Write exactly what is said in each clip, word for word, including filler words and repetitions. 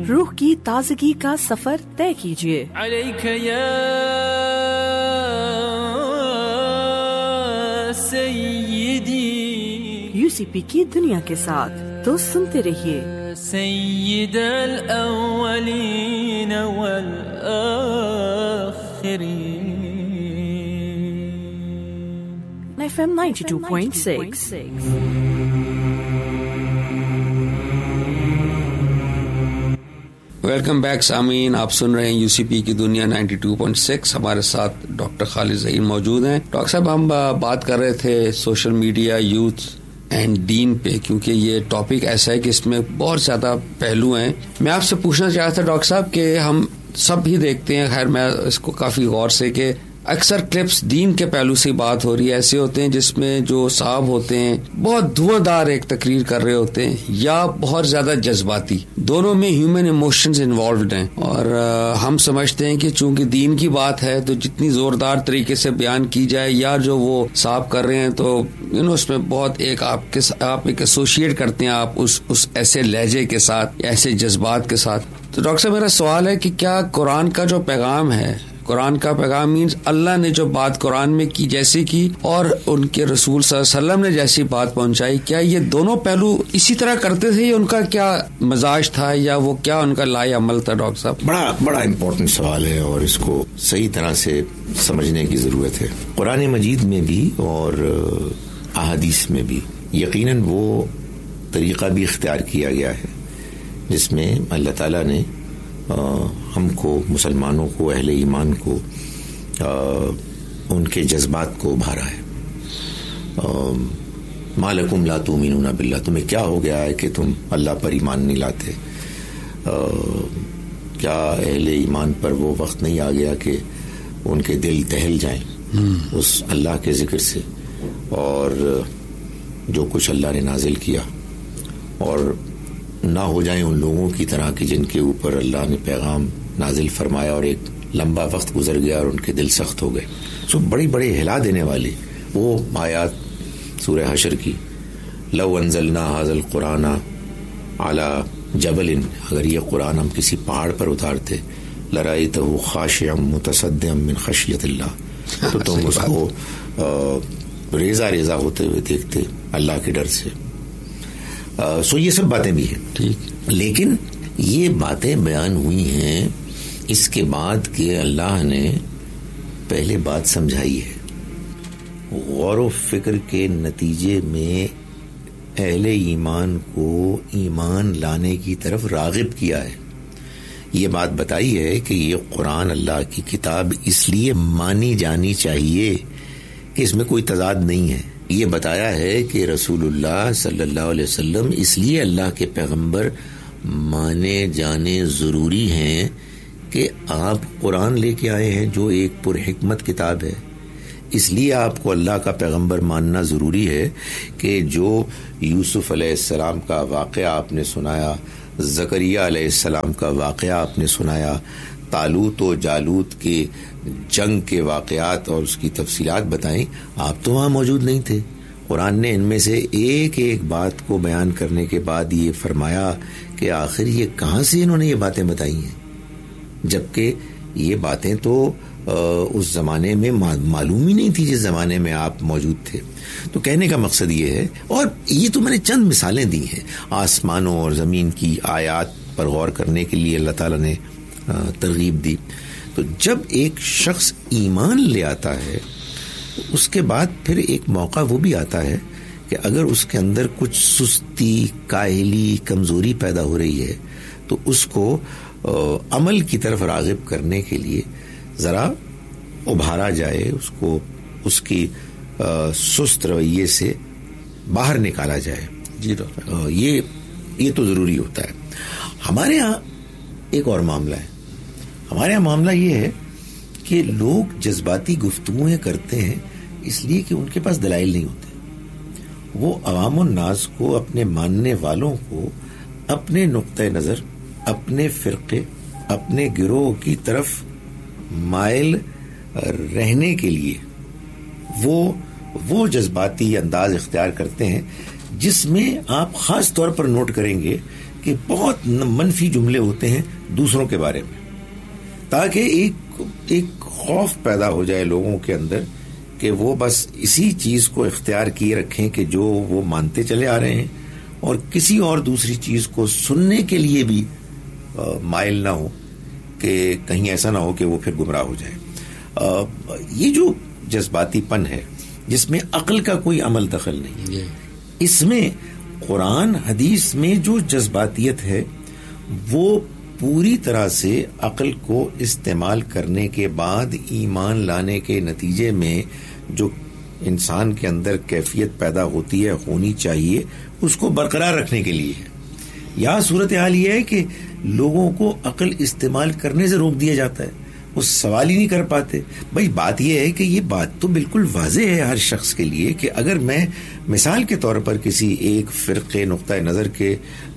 روح کی تازگی کا سفر طے کیجیے. علیک یا سیدی، یو سی پی کی دنیا کے ساتھ تو سنتے رہیے. سید الاولین والآخرین. F M ninety two point six. Welcome back سامعین، آپ سن رہے ہیں یو سی پی کی دنیا نائنٹی ٹو پوائنٹ سکس. ہمارے ساتھ ڈاکٹر خالد ظہیر موجود ہیں. ڈاکٹر صاحب، ہم بات کر رہے تھے social media, youth and then پہ، کیونکہ یہ ٹاپک ایسا ہے کہ اس میں بہت زیادہ پہلو ہیں. میں آپ سے پوچھنا چاہ رہا تھا ڈاکٹر صاحب کہ ہم سب ہی دیکھتے ہیں، خیر میں اس کو کافی غور سے، کہ اکثر کلپس دین کے پہلو سے بات ہو رہی ہے، ایسے ہوتے ہیں جس میں جو صاحب ہوتے ہیں بہت دھواں دار ایک تقریر کر رہے ہوتے ہیں، یا بہت زیادہ جذباتی. دونوں میں ہیومن ایموشنز انوالوڈ ہیں، اور ہم سمجھتے ہیں کہ چونکہ دین کی بات ہے تو جتنی زوردار طریقے سے بیان کی جائے، یا جو وہ صاحب کر رہے ہیں تو یو نو اس میں بہت ایک آپ کے آپ ایک ایسوسیٹ کرتے ہیں آپ اس اس ایسے لہجے کے ساتھ، ایسے جذبات کے ساتھ. تو ڈاکٹر صاحب، میرا سوال ہے کہ کیا قرآن کا جو پیغام ہے، قرآن کا پیغام مینز اللہ نے جو بات قرآن میں کی جیسے کی، اور ان کے رسول صلی اللہ علیہ وسلم نے جیسی بات پہنچائی، کیا یہ دونوں پہلو اسی طرح کرتے تھے، یا ان کا کیا مزاج تھا، یا وہ کیا ان کا لائے عمل تھا؟ ڈاکٹر صاحب، بڑا بڑا امپورٹنٹ سوال ہے، اور اس کو صحیح طرح سے سمجھنے کی ضرورت ہے. قرآن مجید میں بھی اور احادیث میں بھی یقیناً وہ طریقہ بھی اختیار کیا گیا ہے جس میں اللہ تعالیٰ نے ہم کو، مسلمانوں کو، اہل ایمان کو ان کے جذبات کو ابھارا ہے. ما لکم لا تؤمنون باللہ، تمہیں کیا ہو گیا ہے کہ تم اللہ پر ایمان نہیں لاتے؟ کیا اہل ایمان پر وہ وقت نہیں آ گیا کہ ان کے دل دہل جائیں اس اللہ کے ذکر سے، اور جو کچھ اللہ نے نازل کیا، اور نہ ہو جائیں ان لوگوں کی طرح کہ جن کے اوپر اللہ نے پیغام نازل فرمایا اور ایک لمبا وقت گزر گیا اور ان کے دل سخت ہو گئے. سو بڑی بڑی ہلا دینے والی وہ آیات سورہ حشر کی، لو انزلنا ھذا القرآن علی جبل، اگر یہ قرآن ہم کسی پہاڑ پر اتارتے، لرأیتہ خاشعا متصدعا من خشیۃ اللہ، تو تم اس کو ریزہ ریزہ ہوتے ہوئے دیکھتے اللہ کے ڈر سے. سو یہ سب باتیں بھی ہیں، ٹھیک، لیکن یہ باتیں بیان ہوئی ہیں اس کے بعد کہ اللہ نے پہلے بات سمجھائی ہے، غور و فکر کے نتیجے میں اہل ایمان کو ایمان لانے کی طرف راغب کیا ہے. یہ بات بتائی ہے کہ یہ قرآن اللہ کی کتاب اس لیے مانی جانی چاہیے کہ اس میں کوئی تضاد نہیں ہے. یہ بتایا ہے کہ رسول اللہ صلی اللہ علیہ وسلم اس لیے اللہ کے پیغمبر مانے جانے ضروری ہیں کہ آپ قرآن لے کے آئے ہیں جو ایک پر حکمت کتاب ہے. اس لیے آپ کو اللہ کا پیغمبر ماننا ضروری ہے کہ جو یوسف علیہ السلام کا واقعہ آپ نے سنایا، زکریا علیہ السلام کا واقعہ آپ نے سنایا، طالوت و جالوت کے جنگ کے واقعات اور اس کی تفصیلات بتائیں، آپ تو وہاں موجود نہیں تھے. قرآن نے ان میں سے ایک ایک بات کو بیان کرنے کے بعد یہ فرمایا کہ آخر یہ کہاں سے انہوں نے یہ باتیں بتائی ہیں، جبکہ یہ باتیں تو اس زمانے میں معلوم ہی نہیں تھی جس زمانے میں آپ موجود تھے. تو کہنے کا مقصد یہ ہے، اور یہ تو میں نے چند مثالیں دی ہیں، آسمانوں اور زمین کی آیات پر غور کرنے کے لیے اللہ تعالیٰ نے ترغیب دی. تو جب ایک شخص ایمان لے آتا ہے اس کے بعد پھر ایک موقع وہ بھی آتا ہے کہ اگر اس کے اندر کچھ سستی، کاہلی، کمزوری پیدا ہو رہی ہے تو اس کو عمل کی طرف راغب کرنے کے لیے ذرا ابھارا جائے، اس کو اس کی سست رویے سے باہر نکالا جائے. جی یہ یہ تو ضروری ہوتا ہے. ہمارے ہاں ایک اور معاملہ ہے. ہمارے یہاں معاملہ یہ ہے کہ لوگ جذباتی گفتگویں کرتے ہیں اس لیے کہ ان کے پاس دلائل نہیں ہوتے. وہ عوام الناس کو، اپنے ماننے والوں کو اپنے نقطۂ نظر، اپنے فرقے، اپنے گروہ کی طرف مائل رہنے کے لیے وہ وہ جذباتی انداز اختیار کرتے ہیں جس میں آپ خاص طور پر نوٹ کریں گے کہ بہت منفی جملے ہوتے ہیں دوسروں کے بارے میں، تاکہ ایک ایک خوف پیدا ہو جائے لوگوں کے اندر کہ وہ بس اسی چیز کو اختیار کیے رکھیں کہ جو وہ مانتے چلے آ رہے ہیں، اور کسی اور دوسری چیز کو سننے کے لیے بھی مائل نہ ہو کہ کہیں ایسا نہ ہو کہ وہ پھر گمراہ ہو جائے. یہ جو جذباتی پن ہے جس میں عقل کا کوئی عمل دخل نہیں، اس میں قرآن حدیث میں جو جذباتیت ہے وہ پوری طرح سے عقل کو استعمال کرنے کے بعد ایمان لانے کے نتیجے میں جو انسان کے اندر کیفیت پیدا ہوتی ہے، ہونی چاہیے، اس کو برقرار رکھنے کے لیے ہے. یا صورتحال یہ ہے کہ لوگوں کو عقل استعمال کرنے سے روک دیا جاتا ہے، وہ سوال ہی نہیں کر پاتے. بھائی بات یہ ہے کہ یہ بات تو بالکل واضح ہے ہر شخص کے لیے کہ اگر میں مثال کے طور پر کسی ایک فرقے نقطۂ نظر کے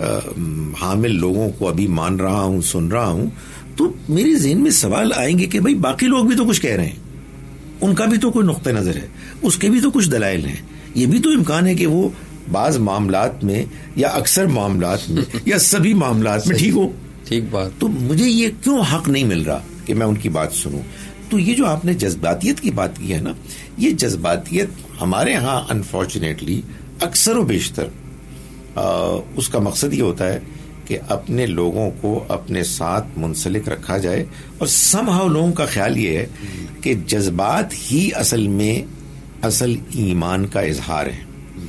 حامل لوگوں کو ابھی مان رہا ہوں، سن رہا ہوں، تو میرے ذہن میں سوال آئیں گے کہ بھائی باقی لوگ بھی تو کچھ کہہ رہے ہیں، ان کا بھی تو کوئی نقطۂ نظر ہے، اس کے بھی تو کچھ دلائل ہیں. یہ بھی تو امکان ہے کہ وہ بعض معاملات میں یا اکثر معاملات میں یا سبھی معاملات میں ٹھیک ہو. ٹھیک بات. تو مجھے یہ کیوں حق نہیں مل رہا کہ میں ان کی بات سنوں؟ تو یہ جو آپ نے جذباتیت کی بات کی ہے نا، یہ جذباتیت ہمارے ہاں انفارچونیٹلی اکثر و بیشتر آ, اس کا مقصد یہ ہوتا ہے کہ اپنے لوگوں کو اپنے ساتھ منسلک رکھا جائے، اور سم ہاؤ لوگوں کا خیال یہ ہے کہ جذبات ہی اصل میں اصل ایمان کا اظہار ہے.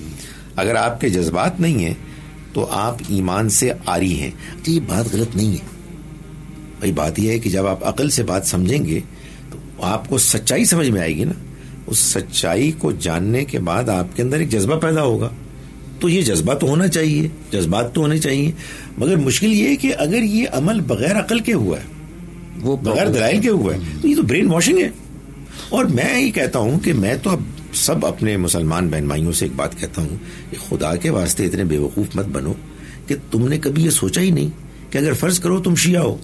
اگر آپ کے جذبات نہیں ہیں تو آپ ایمان سے عاری ہیں. یہ بات غلط نہیں ہے بھائی. بات یہ ہے کہ جب آپ عقل سے بات سمجھیں گے تو آپ کو سچائی سمجھ میں آئے گی نا. اس سچائی کو جاننے کے بعد آپ کے اندر ایک جذبہ پیدا ہوگا. تو یہ جذبہ تو ہونا چاہیے، جذبات تو ہونے چاہیے، مگر مشکل یہ ہے کہ اگر یہ عمل بغیر عقل کے ہوا ہے، وہ بغیر دلائل کے ہوا ہے، تو یہ تو برین واشنگ ہے. اور میں یہ کہتا ہوں کہ میں تو اب سب اپنے مسلمان بہن بھائیوں سے ایک بات کہتا ہوں کہ خدا کے واسطے اتنے بے وقوف مت بنو کہ تم نے کبھی یہ سوچا ہی نہیں کہ اگر فرض کرو تم شیعہ ہو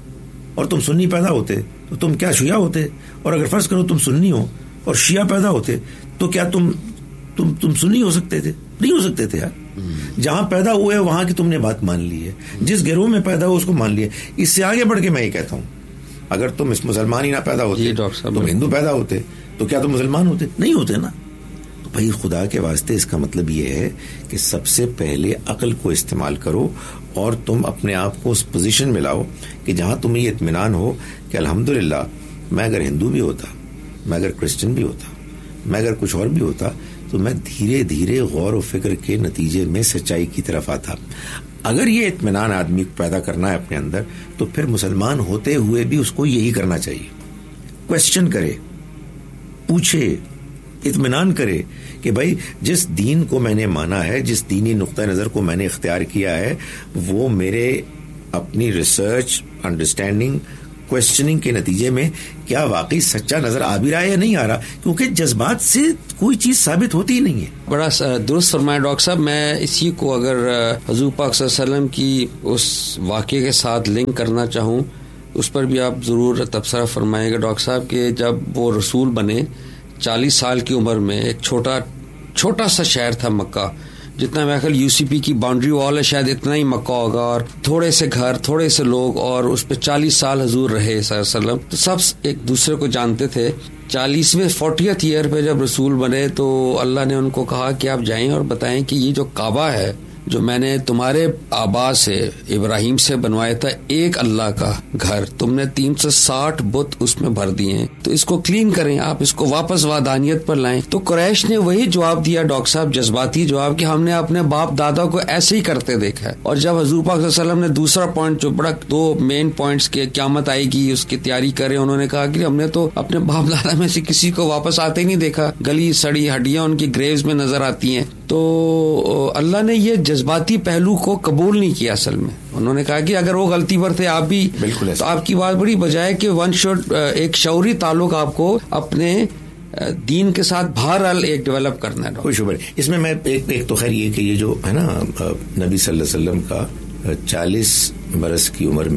اور تم سنی پیدا ہوتے تو تم کیا شیعہ ہوتے، اور اگر فرض کرو تم سنی ہو اور شیعہ پیدا ہوتے تو کیا تم تم تم سنی ہو سکتے تھے؟ نہیں ہو سکتے تھے یار. جہاں پیدا ہوئے وہاں کی تم نے بات مان لی ہے، جس گروہ میں پیدا ہو اس کو مان لیا. اس سے آگے بڑھ کے میں یہ کہتا ہوں اگر تم اس مسلمان ہی نہ پیدا ہوتے، تم ہندو پیدا ہوتے تو کیا تم مسلمان ہوتے؟ نہیں ہوتے نا. تو بھائی خدا کے واسطے اس کا مطلب یہ ہے کہ سب سے پہلے عقل کو استعمال کرو اور تم اپنے آپ کو اس پوزیشن میں لاؤ کہ جہاں تمہیں یہ اطمینان ہو کہ الحمدللہ میں اگر ہندو بھی ہوتا، میں اگر کرسچن بھی ہوتا، میں اگر کچھ اور بھی ہوتا، تو میں دھیرے دھیرے غور و فکر کے نتیجے میں سچائی کی طرف آتا. اگر یہ اطمینان آدمی کو پیدا کرنا ہے اپنے اندر تو پھر مسلمان ہوتے ہوئے بھی اس کو یہی کرنا چاہیے. کوشچن کرے، پوچھے، اطمینان کرے کہ بھائی جس دین کو میں نے مانا ہے، جس دینی نقطۂ نظر کو میں نے اختیار کیا ہے، وہ میرے اپنی ریسرچ، انڈرسٹینڈنگ، کوشچننگ کے نتیجے میں کیا واقعی سچا نظر آ بھی رہا ہے یا نہیں آ رہا، کیونکہ جذبات سے کوئی چیز ثابت ہوتی ہی نہیں ہے. بڑا درست فرمایا ڈاکٹر صاحب. میں اسی کو اگر حضور پاک صلی اللہ علیہ وسلم کی اس واقعے کے ساتھ لنک کرنا چاہوں، اس پر بھی آپ ضرور تبصرہ فرمائیں گے ڈاکٹر صاحب کہ جب وہ رسول بنے چالیس سال کی عمر میں، ایک چھوٹا چھوٹا سا شہر تھا مکہ، جتنا میرا خیال یو سی پی کی باؤنڈری وال ہے شاید اتنا ہی مکہ ہوگا، اور تھوڑے سے گھر، تھوڑے سے لوگ، اور اس پہ چالیس سال حضور رہے صلی اللہ علیہ وسلم. تو سب ایک دوسرے کو جانتے تھے. چالیسویں فورٹیتھ ایئر پہ جب رسول بنے تو اللہ نے ان کو کہا کہ آپ جائیں اور بتائیں کہ یہ جو کعبہ ہے جو میں نے تمہارے آبا سے ابراہیم سے بنوایا تھا، ایک اللہ کا گھر، تم نے تین سو ساٹھ بت اس میں بھر دیے ہیں، تو اس کو کلین کریں، آپ اس کو واپس وحدانیت پر لائیں. تو قریش نے وہی جواب دیا ڈاکٹر صاحب، جذباتی جواب، کہ ہم نے اپنے باپ دادا کو ایسے ہی کرتے دیکھا ہے. اور جب حضور پاک صلی اللہ علیہ وسلم نے دوسرا پوائنٹ، جو بڑا دو مین پوائنٹس کے قیامت آئے گی اس کی تیاری کرے، انہوں نے کہا کہ ہم نے تو اپنے باپ دادا میں سے کسی کو واپس آتے ہی نہیں دیکھا، گلی سڑی ہڈیاں ان کی گریوز میں نظر آتی ہیں. تو اللہ نے یہ جذباتی پہلو کو قبول نہیں کیا. اصل میں انہوں نے کہا کہ اگر وہ غلطی پر تھے آپ بھی، بالکل، تو آپ کی بات بڑی بجائے کہ ون شوڈ ایک شعوری تعلق آپ کو اپنے دین کے ساتھ بہرحال ایک ڈیولپ کرنا ہے. کوئی شبہ نہیں اس میں. میں ایک, ایک تو خیر یہ کہ یہ جو ہے نا نبی صلی اللہ علیہ وسلم کا چالیس برس کی عمر میں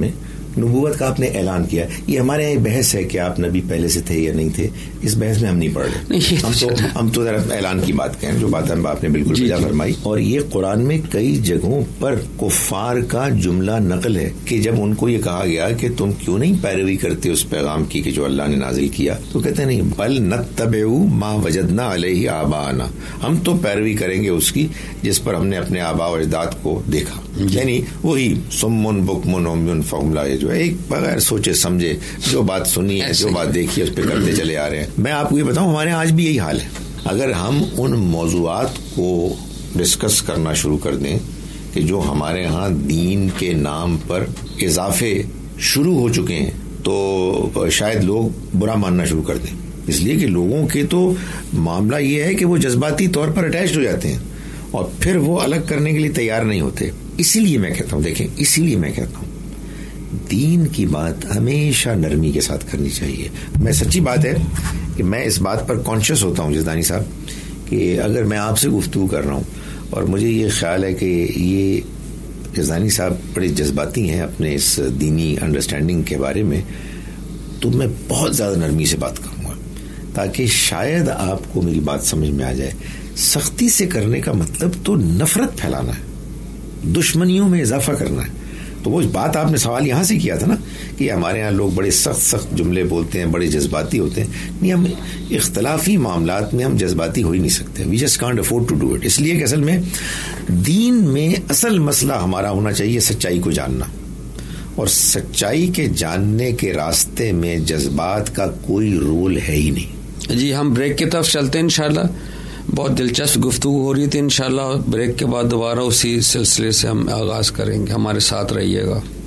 نبوت کا آپ نے اعلان کیا. یہ ہمارے یہاں بحث ہے کہ آپ نبی پہلے سے تھے یا نہیں تھے, اس بحث میں ہم نہیں پڑھ رہے. ہم تو ہم تو ذرا اعلان کی بات کریں, جو بات ہم آپ نے بالکل بجا فرمائی. اور یہ قرآن میں کئی جگہوں پر کفار کا جملہ نقل ہے کہ جب ان کو یہ کہا گیا کہ تم کیوں نہیں پیروی کرتے اس پیغام کی کہ جو اللہ نے نازل کیا, تو کہتے نہیں, بل نتبع ما وجدنا علیہ آباءنا, ہم تو پیروی کریں گے اس کی جس پر ہم نے اپنے آباء و اجداد کو دیکھا. یعنی وہی سمن بکمن عمیٌ فہم لا یجوعون, ایک بغیر سوچے سمجھے جو بات سنی ہے, جو بات دیکھی ہے, اس پہ کرتے چلے آ رہے ہیں. میں آپ کو یہ بتاؤں, ہمارے یہاں آج بھی یہی حال ہے. اگر ہم ان موضوعات کو ڈسکس کرنا شروع کر دیں کہ جو ہمارے ہاں دین کے نام پر اضافے شروع ہو چکے ہیں, تو شاید لوگ برا ماننا شروع کر دیں. اس لیے کہ لوگوں کے تو معاملہ یہ ہے کہ وہ جذباتی طور پر اٹیچڈ ہو جاتے ہیں اور پھر وہ الگ کرنے کے لیے تیار نہیں ہوتے. اسی لیے میں کہتا ہوں, دیکھیں, اسی لیے میں کہتا ہوں دین کی بات ہمیشہ نرمی کے ساتھ کرنی چاہیے. میں سچی بات ہے کہ میں اس بات پر کانشیس ہوتا ہوں جزدانی صاحب, کہ اگر میں آپ سے گفتگو کر رہا ہوں اور مجھے یہ خیال ہے کہ یہ جزدانی صاحب بڑے جذباتی ہیں اپنے اس دینی انڈرسٹینڈنگ کے بارے میں, تو میں بہت زیادہ نرمی سے بات کروں گا تاکہ شاید آپ کو میری بات سمجھ میں آ جائے. سختی سے کرنے کا مطلب تو نفرت پھیلانا ہے, دشمنیوں میں اضافہ کرنا ہے. تو وہ بات آپ نے سوال یہاں سے کیا تھا نا کہ ہمارے یہاں لوگ بڑے سخت سخت جملے بولتے ہیں, بڑے جذباتی ہوتے ہیں. نہیں, ہم اختلافی معاملات میں ہم جذباتی ہو ہی نہیں سکتے. We just can't afford to do it. اس لیے کہ اصل میں دین میں اصل مسئلہ ہمارا ہونا چاہیے سچائی کو جاننا, اور سچائی کے جاننے کے راستے میں جذبات کا کوئی رول ہے ہی نہیں. جی, ہم بریک کی طرف چلتے ہیں انشاءاللہ. بہت دلچسپ گفتگو ہو رہی تھی. انشاءاللہ بریک کے بعد دوبارہ اسی سلسلے سے ہم آغاز کریں گے. ہمارے ساتھ رہیے گا.